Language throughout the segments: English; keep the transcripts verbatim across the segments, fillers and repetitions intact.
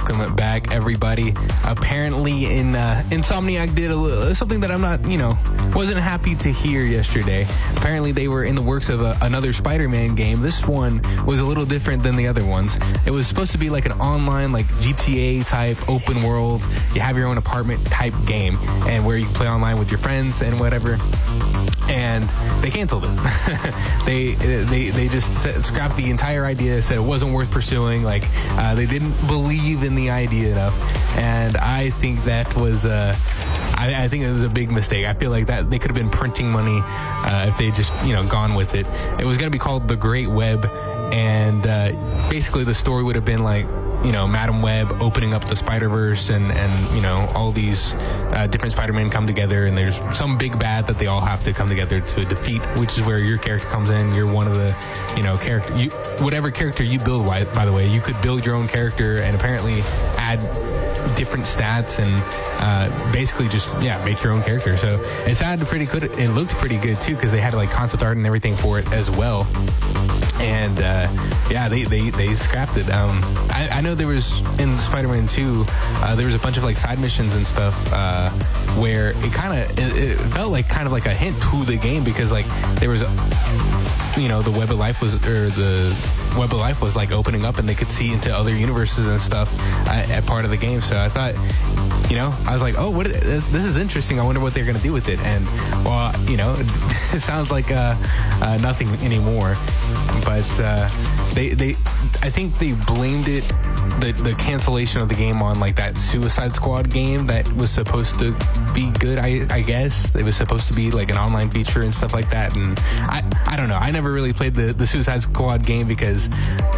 welcome back, everybody. Apparently, in uh, Insomniac did a little, something that I'm not, you know, wasn't happy to hear yesterday. Apparently, they were in the works of a, another Spider-Man game. This one was a little different than the other ones. It was supposed to be like an online, like G T A type open world. You have your own apartment type game, and where you can play online with your friends and whatever. And they canceled it. they they they just set, scrapped the entire idea. Said it wasn't worth pursuing. Like uh, they didn't believe in the idea enough. And I think that was uh, I, I think it was a big mistake. I feel like that they could have been printing money uh, if they just you know gone with it. It was going to be called The Great Web, and uh, basically the story would have been like, you know, Madam Web opening up the Spider-Verse, and, and you know, all these uh, different Spider-Men come together, and there's some big bad that they all have to come together to defeat, which is where your character comes in. You're one of the, you know, character, you, whatever character you build, by the way, you could build your own character and apparently add different stats and uh, basically just, yeah, make your own character. So it sounded pretty good. It looked pretty good, too, because they had, like, concept art and everything for it as well. And, uh, yeah, they, they, they scrapped it. Um, I, I know there was, in Spider-Man two, uh, there was a bunch of, like, side missions and stuff uh, where it kind of, it, it felt like kind of like a hint to the game, because, like, there was, you know, the Web of Life was, or the Web of Life was, like, opening up, and they could see into other universes and stuff uh, at part of the game. So I thought, you know, I was like, oh, what? Is, this is interesting. I wonder what they're going to do with it. And, well, you know, it sounds like uh, uh, nothing anymore. But uh, they, they, I think they blamed it, the, the cancellation of the game, on like that Suicide Squad game that was supposed to be good. I, I guess it was supposed to be like an online feature and stuff like that. And I, I don't know. I never really played the, the Suicide Squad game because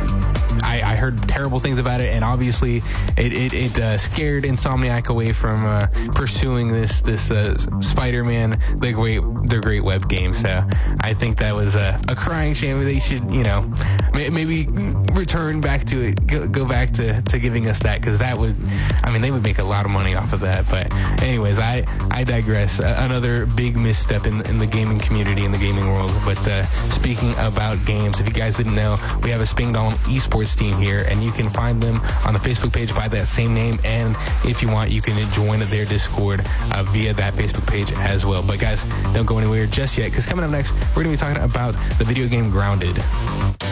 I, I heard terrible things about it, and obviously it it, it uh, scared Insomniac away from uh, pursuing this this uh, Spider-Man the Great the Great Web game. So I think that was a, a crying shame. They should, you know, may, maybe return back to it, go, go back to, to giving us that, because that would, I mean, they would make a lot of money off of that. But anyways, I I digress. Uh, another big misstep in in the gaming community, in the gaming world. But uh, speaking about games, if you guys didn't know, we have a Sping Dong Esports team here, and you can find them on the Facebook page by that same name, and if you want, you can join their Discord uh, via that Facebook page as well. But guys, don't go anywhere just yet, because coming up next, we're going to be talking about the video game Grounded.